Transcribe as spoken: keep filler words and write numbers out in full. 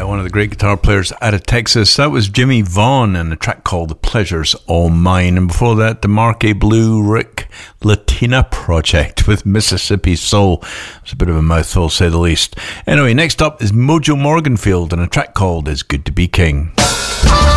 one of the great guitar players out of Texas. That was Jimmy Vaughn and a track called The Pleasure's All Mine. And before that, the Marquee Blue Rick Latina Project with Mississippi Soul. It's a bit of a mouthful, to say the least. Anyway, next up is Mojo Morganfield and a track called It's Good to Be King.